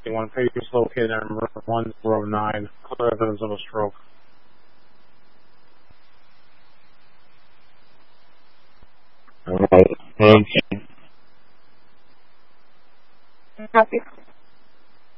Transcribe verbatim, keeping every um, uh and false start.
When patient is located in room one oh nine, clear evidence of a stroke. All right. Thank you. Copy.